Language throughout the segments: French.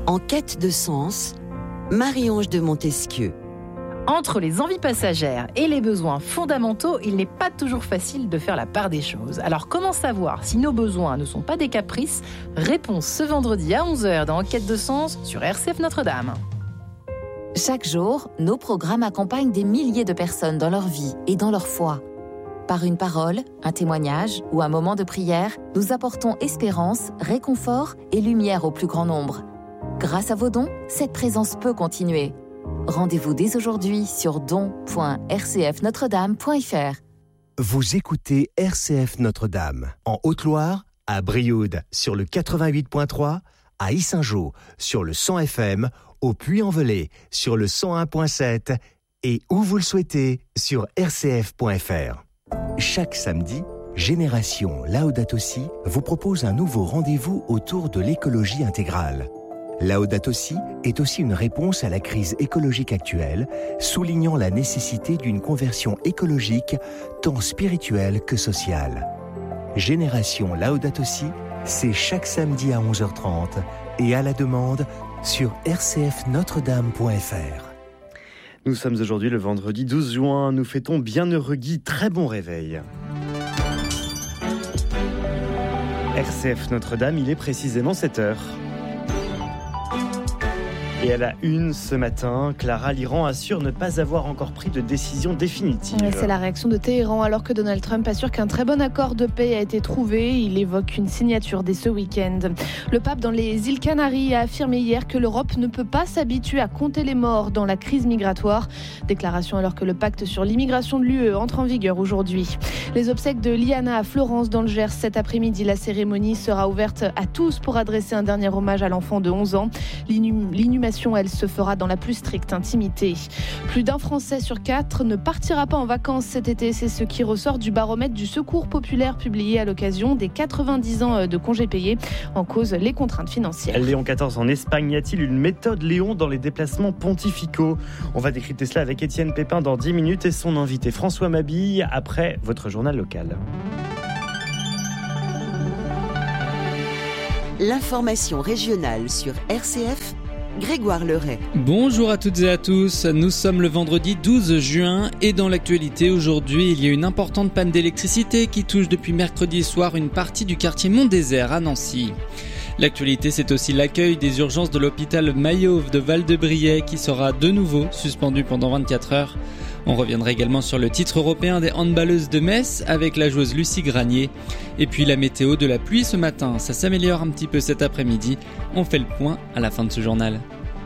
En quête de sens, Marie-Ange de Montesquieu. Entre les envies passagères et les besoins fondamentaux, il n'est pas toujours facile de faire la part des choses. Alors comment savoir si nos besoins ne sont pas des caprices ? Réponse ce vendredi à 11h dans Enquête de sens sur RCF Notre-Dame. Chaque jour, nos programmes accompagnent des milliers de personnes dans leur vie et dans leur foi. Par une parole, un témoignage ou un moment de prière, nous apportons espérance, réconfort et lumière au plus grand nombre. Grâce à vos dons, cette présence peut continuer. Rendez-vous dès aujourd'hui sur don.rcfnotredame.fr. Vous écoutez RCF Notre-Dame, en Haute-Loire, à Brioude sur le 88.3, à Yssingeaux sur le 100 FM, au Puy-en-Velay sur le 101.7 et où vous le souhaitez sur rcf.fr. Chaque samedi, Génération Laudato Si vous propose un nouveau rendez-vous autour de l'écologie intégrale. Laudato Si est aussi une réponse à la crise écologique actuelle, soulignant la nécessité d'une conversion écologique tant spirituelle que sociale. Génération Laudato Si, c'est chaque samedi à 11h30 et à la demande sur rcfnotredame.fr. Nous sommes aujourd'hui le vendredi 12 juin, nous fêtons Bienheureux Guy, très bon réveil. RCF Notre-Dame, il est précisément 7h. Et à la une ce matin, Clara Liran assure ne pas avoir encore pris de décision définitive. C'est la réaction de Téhéran alors que Donald Trump assure qu'un très bon accord de paix a été trouvé. Il évoque une signature dès ce week-end. Le pape dans les îles Canaries a affirmé hier que l'Europe ne peut pas s'habituer à compter les morts dans la crise migratoire. Déclaration alors que le pacte sur l'immigration de l'UE entre en vigueur aujourd'hui. Les obsèques de Liana à Florence dans le Gers cet après-midi. La cérémonie sera ouverte à tous pour adresser un dernier hommage à l'enfant de 11 ans. L'inhumation, elle se fera dans la plus stricte intimité. Plus d'un Français sur 4 ne partira pas en vacances cet été. C'est ce qui ressort du baromètre du Secours populaire publié à l'occasion des 90 ans de congés payés. En cause, les contraintes financières. Léon XIV en Espagne, y a-t-il une méthode Léon dans les déplacements pontificaux ? On va décrypter cela avec Étienne Pépin dans 10 minutes et son invité François Mabille après votre journal local. L'information régionale sur RCF, Grégoire Leray. Bonjour à toutes et à tous, nous sommes le vendredi 12 juin et dans l'actualité aujourd'hui, il y a une importante panne d'électricité qui touche depuis mercredi soir une partie du quartier Mont-Désert à Nancy. L'actualité, c'est aussi l'accueil des urgences de l'hôpital Mayauve de Val-de-Briey qui sera de nouveau suspendu pendant 24 heures. On reviendra également sur le titre européen des handballeuses de Metz avec la joueuse Lucie Granier. Et puis la météo de la pluie ce matin, ça s'améliore un petit peu cet après-midi. On fait le point à la fin de ce journal.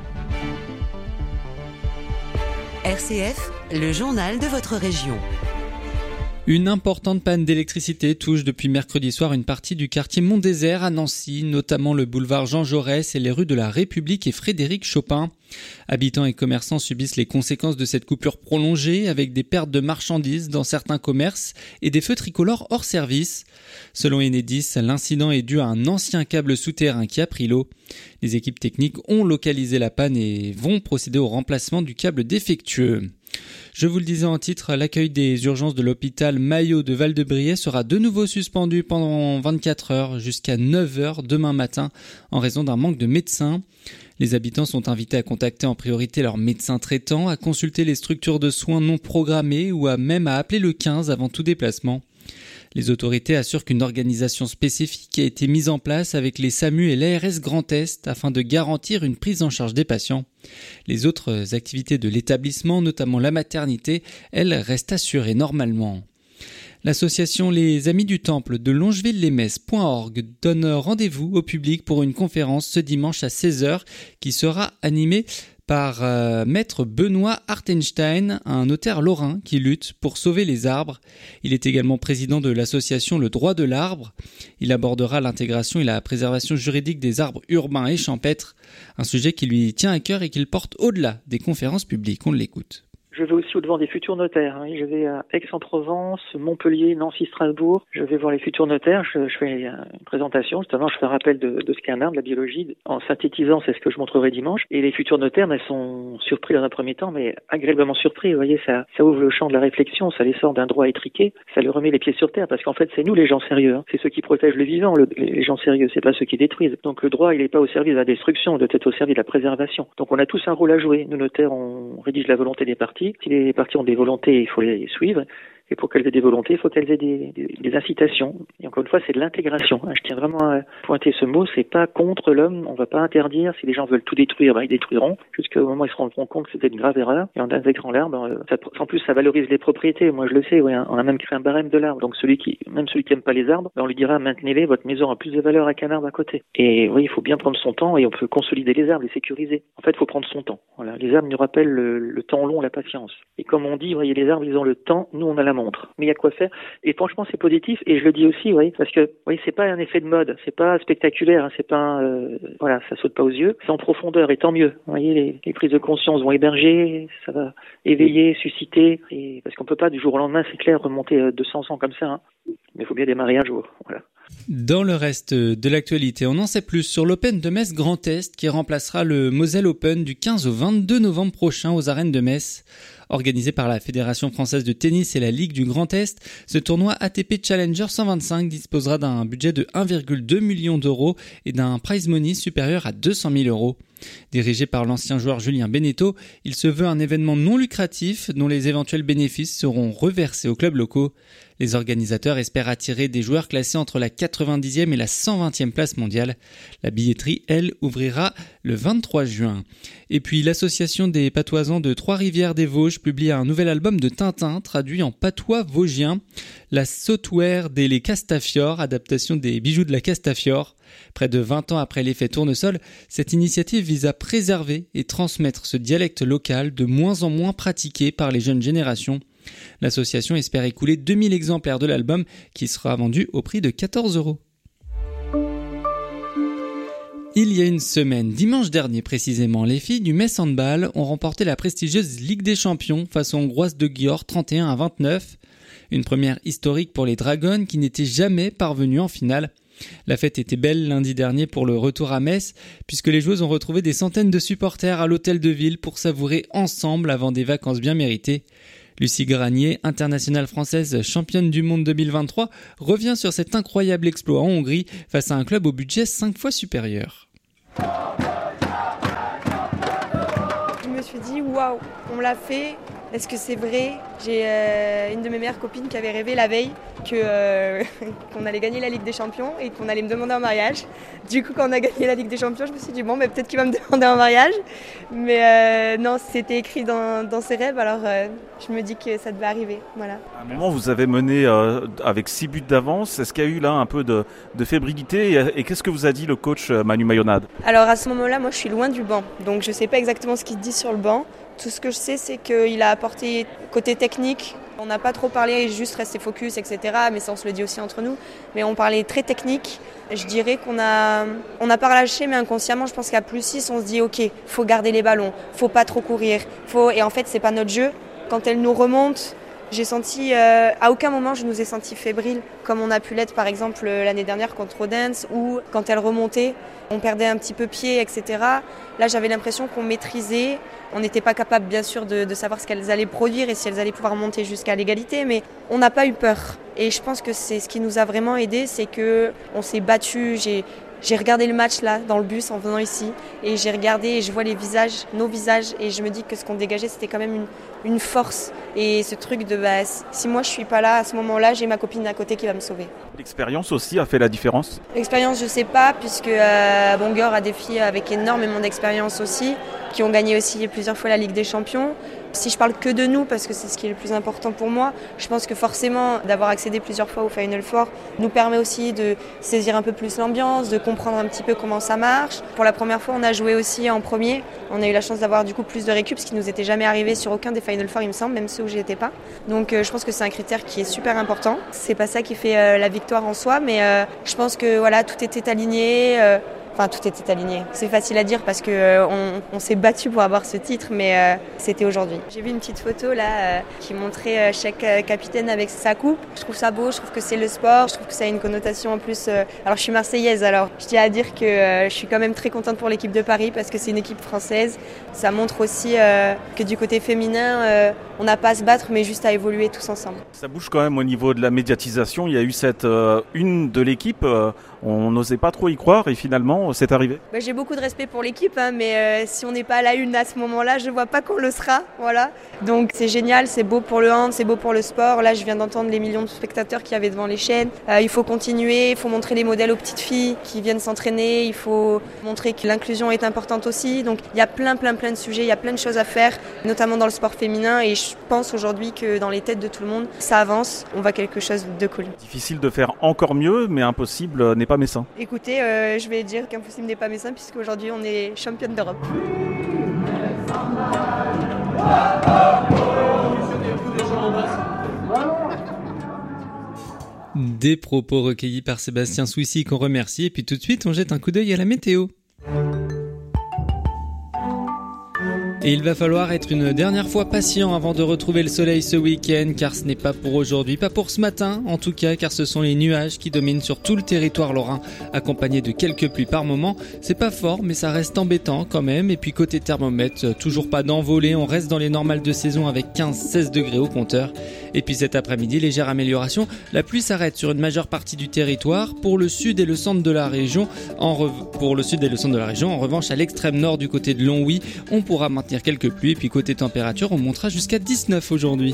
RCF, le journal de votre région. Une importante panne d'électricité touche depuis mercredi soir une partie du quartier Mont-Désert à Nancy, notamment le boulevard Jean Jaurès et les rues de la République et Frédéric Chopin. Habitants et commerçants subissent les conséquences de cette coupure prolongée avec des pertes de marchandises dans certains commerces et des feux tricolores hors service. Selon Enedis, l'incident est dû à un ancien câble souterrain qui a pris l'eau. Les équipes techniques ont localisé la panne et vont procéder au remplacement du câble défectueux. Je vous le disais en titre, l'accueil des urgences de l'hôpital Mayauve de Val-de-Briey sera de nouveau suspendu pendant 24 heures jusqu'à 9 heures demain matin en raison d'un manque de médecins. Les habitants sont invités à contacter en priorité leur médecin traitant, à consulter les structures de soins non programmées ou même à appeler le 15 avant tout déplacement. Les autorités assurent qu'une organisation spécifique a été mise en place avec les SAMU et l'ARS Grand Est afin de garantir une prise en charge des patients. Les autres activités de l'établissement, notamment la maternité, elles restent assurées normalement. L'association Les Amis du Temple de Longeville-les-Messes.org donne rendez-vous au public pour une conférence ce dimanche à 16h qui sera animée par maître Benoît Hartenstein, un notaire lorrain qui lutte pour sauver les arbres. Il est également président de l'association Le Droit de l'Arbre. Il abordera l'intégration et la préservation juridique des arbres urbains et champêtres, un sujet qui lui tient à cœur et qu'il porte au-delà des conférences publiques. On l'écoute. Je vais aussi au-devant des futurs notaires. Je vais à Aix-en-Provence, Montpellier, Nancy, Strasbourg. Je vais voir les futurs notaires. Je fais une présentation. Justement, je fais un rappel de ce qu'est un arbre, de la biologie. En synthétisant, c'est ce que je montrerai dimanche. Et les futurs notaires, elles sont surpris dans un premier temps, mais agréablement surpris. Vous voyez, ça ouvre le champ de la réflexion. Ça les sort d'un droit étriqué. Ça leur remet les pieds sur terre. Parce qu'en fait, c'est nous les gens sérieux. C'est ceux qui protègent le vivant, les gens sérieux. C'est pas ceux qui détruisent. Donc le droit, il n'est pas au service de la destruction. Il doit être au service de la préservation. Donc on a tous un rôle à jouer. Nous notaires, on rédige la volonté des parties. Si les parties ont des volontés, il faut les suivre. Et pour qu'elles aient des volontés, il faut qu'elles aient des incitations. Et encore une fois, c'est de l'intégration. Je tiens vraiment à pointer ce mot. C'est pas contre l'homme. On va pas interdire. Si les gens veulent tout détruire, ils détruiront. Jusqu'au moment où ils se rendront compte que c'était une grave erreur. Et en intégrant l'arbre, en plus, ça valorise les propriétés. Moi, je le sais. On a même créé un barème de l'arbre. Donc celui qui aime pas les arbres, on lui dira maintenez-les. Votre maison a plus de valeur qu'un arbre à côté. Et oui, il faut bien prendre son temps et on peut consolider les arbres, les sécuriser. En fait, il faut prendre son temps. Voilà. Les arbres nous rappellent le temps long, la patience. Et comme on dit, voyez, les arbres, ils ont le temps. Nous, on a la montre. Mais il y a quoi faire. Et franchement, c'est positif. Et je le dis aussi, oui, parce que, oui, c'est pas un effet de mode. C'est pas spectaculaire. C'est pas, voilà, ça saute pas aux yeux. C'est en profondeur. Et tant mieux. Vous voyez, les prises de conscience vont héberger. Ça va éveiller, susciter. Et parce qu'on peut pas du jour au lendemain, c'est clair, remonter 200 ans comme ça. Mais il faut bien démarrer un jour. Voilà. Dans le reste de l'actualité, on en sait plus sur l'Open de Metz Grand Est qui remplacera le Moselle Open du 15 au 22 novembre prochain aux arènes de Metz. Organisé par la Fédération française de tennis et la Ligue du Grand Est, ce tournoi ATP Challenger 125 disposera d'un budget de 1,2 million d'euros et d'un prize money supérieur à 200 000 euros. Dirigé par l'ancien joueur Julien Beneteau, il se veut un événement non lucratif dont les éventuels bénéfices seront reversés aux clubs locaux. Les organisateurs espèrent attirer des joueurs classés entre la 90e et la 120e place mondiale. La billetterie, elle, ouvrira le 23 juin. Et puis l'association des patoisans de Trois-Rivières-des-Vosges publie un nouvel album de Tintin traduit en patois vosgien. La Sauteware des Castafiore, adaptation des bijoux de la Castafiore. Près de 20 ans après l'effet tournesol, cette initiative vise à préserver et transmettre ce dialecte local de moins en moins pratiqué par les jeunes générations. L'association espère écouler 2000 exemplaires de l'album qui sera vendu au prix de 14 €. Il y a une semaine, dimanche dernier précisément, les filles du Metz Handball ont remporté la prestigieuse Ligue des Champions face aux Hongroises de Győr 31-29. Une première historique pour les Dragons qui n'étaient jamais parvenues en finale. La fête était belle lundi dernier pour le retour à Metz, puisque les joueuses ont retrouvé des centaines de supporters à l'hôtel de ville pour savourer ensemble avant des vacances bien méritées. Lucie Granier, internationale française championne du monde 2023, revient sur cet incroyable exploit en Hongrie face à un club au budget 5 fois supérieur. Je me suis dit waouh, on l'a fait. Est-ce que c'est vrai ? J'ai une de mes meilleures copines qui avait rêvé la veille qu'on allait gagner la Ligue des Champions et qu'on allait me demander en mariage. Du coup, quand on a gagné la Ligue des Champions, je me suis dit bon, peut-être qu'il va me demander en mariage. Mais non, c'était écrit dans ses rêves, alors je me dis que ça devait arriver. Voilà. À un moment, vous avez mené avec 6 buts d'avance. Est-ce qu'il y a eu là un peu de fébrilité et qu'est-ce que vous a dit le coach Manu Mayonade ? Alors à ce moment-là, moi je suis loin du banc, donc je ne sais pas exactement ce qu'il dit sur le banc. Tout ce que je sais, c'est qu'il a apporté côté technique. On n'a pas trop parlé, juste rester focus, etc. Mais ça, on se le dit aussi entre nous. Mais on parlait très technique. Je dirais qu'on n'a pas relâché, mais inconsciemment, je pense qu'à +6, on se dit ok, faut garder les ballons, faut pas trop courir. Et en fait, c'est pas notre jeu. Quand elle nous remonte, j'ai senti, à aucun moment je nous ai senti fébriles, comme on a pu l'être par exemple l'année dernière contre Odense, où quand elle remontait, on perdait un petit peu pied, etc. Là, j'avais l'impression qu'on maîtrisait. On n'était pas capable, bien sûr, de savoir ce qu'elles allaient produire et si elles allaient pouvoir monter jusqu'à l'égalité, mais on n'a pas eu peur. Et je pense que c'est ce qui nous a vraiment aidés, c'est qu'on s'est battus. J'ai regardé le match là, dans le bus, en venant ici, et j'ai regardé et je vois les visages, nos visages, et je me dis que ce qu'on dégageait, c'était quand même une force. Et ce truc de, si moi je suis pas là, à ce moment-là, j'ai ma copine à côté qui va me sauver. L'expérience aussi a fait la différence ? L'expérience, je sais pas, puisque Győr a des filles avec énormément d'expérience aussi, qui ont gagné aussi plusieurs fois la Ligue des Champions. Si je parle que de nous, parce que c'est ce qui est le plus important pour moi, je pense que forcément d'avoir accédé plusieurs fois au Final Four nous permet aussi de saisir un peu plus l'ambiance, de comprendre un petit peu comment ça marche. Pour la première fois, on a joué aussi en premier. On a eu la chance d'avoir du coup plus de récup, ce qui nous était jamais arrivé sur aucun des Final Four, il me semble, même ceux où j'étais pas. Donc je pense que c'est un critère qui est super important. C'est pas ça qui fait la victoire en soi, mais je pense que voilà, tout était aligné. Enfin, tout était aligné. C'est facile à dire parce qu'on s'est battu pour avoir ce titre, mais c'était aujourd'hui. J'ai vu une petite photo là qui montrait chaque capitaine avec sa coupe. Je trouve ça beau, je trouve que c'est le sport, je trouve que ça a une connotation en plus. Alors je suis marseillaise, alors je tiens à dire que je suis quand même très contente pour l'équipe de Paris parce que c'est une équipe française. Ça montre aussi que du côté féminin, on n'a pas à se battre mais juste à évoluer tous ensemble. Ça bouge quand même au niveau de la médiatisation. Il y a eu cette une de l'équipe. On n'osait pas trop y croire et finalement c'est arrivé. J'ai beaucoup de respect pour l'équipe, mais si on n'est pas à la une à ce moment-là, je ne vois pas qu'on le sera. Voilà. Donc c'est génial, c'est beau pour le hand, c'est beau pour le sport. Là je viens d'entendre les millions de spectateurs qu'il y avait devant les chaînes. Il faut continuer, il faut montrer les modèles aux petites filles qui viennent s'entraîner, il faut montrer que l'inclusion est importante aussi. Donc il y a plein de sujets, il y a plein de choses à faire, notamment dans le sport féminin et je pense aujourd'hui que dans les têtes de tout le monde, ça avance, on va quelque chose de cool. Difficile de faire encore mieux, mais impossible n'est pas médecin. Écoutez, je vais dire qu'impossible n'est pas médecin puisqu'aujourd'hui on est championne d'Europe. Des propos recueillis par Sébastien Souissy qu'on remercie et puis tout de suite on jette un coup d'œil à la météo. Et il va falloir être une dernière fois patient avant de retrouver le soleil ce week-end, car ce n'est pas pour aujourd'hui, pas pour ce matin en tout cas, car ce sont les nuages qui dominent sur tout le territoire lorrain, accompagnés de quelques pluies par moment. C'est pas fort, mais ça reste embêtant quand même. Et puis côté thermomètre, toujours pas d'envolée, on reste dans les normales de saison avec 15-16 degrés au compteur. Et puis cet après-midi, légère amélioration, la pluie s'arrête sur une majeure partie du territoire. Pour le sud et le centre de la région, en revanche, à l'extrême nord du côté de Longwy, on pourra maintenir quelques pluies. Et puis côté température, on montera jusqu'à 19 aujourd'hui.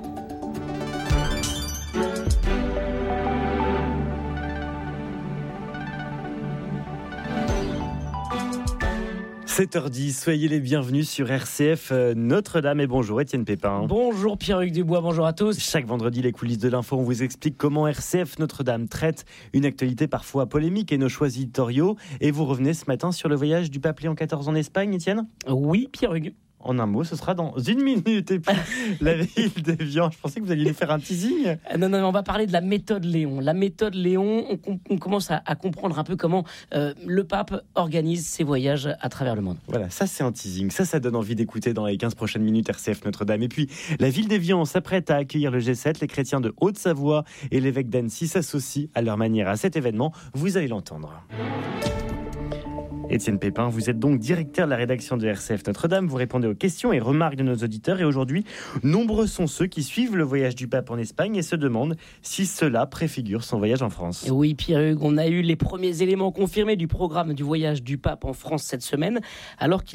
« 7h10, soyez les bienvenus sur RCF Notre-Dame et bonjour Étienne Pépin. Bonjour Pierre-Hugues Dubois, bonjour à tous. Chaque vendredi, les coulisses de l'info, on vous explique comment RCF Notre-Dame traite une actualité parfois polémique et nos choix éditoriaux. Et vous revenez ce matin sur le voyage du pape Léon XIV en Espagne, Étienne ? Oui, Pierre-Hugues. En un mot, ce sera dans une minute. Et puis, la ville d'Évian, je pensais que vous alliez nous faire un teasing. Non, on va parler de la méthode Léon. La méthode Léon, on commence à comprendre un peu comment le pape organise ses voyages à travers le monde. Voilà, ça c'est un teasing. Ça donne envie d'écouter dans les 15 prochaines minutes RCF Notre-Dame. Et puis, la ville d'Évian s'apprête à accueillir le G7. Les chrétiens de Haute-Savoie et l'évêque d'Annecy s'associent à leur manière à cet événement. Vous allez l'entendre. Étienne Pépin, vous êtes donc directeur de la rédaction de RCF Notre-Dame. Vous répondez aux questions et remarques de nos auditeurs. Et aujourd'hui, nombreux sont ceux qui suivent le voyage du pape en Espagne et se demandent si cela préfigure son voyage en France. Oui, Pierre-Hugues, on a eu les premiers éléments confirmés du programme du voyage du pape en France cette semaine, alors qu'il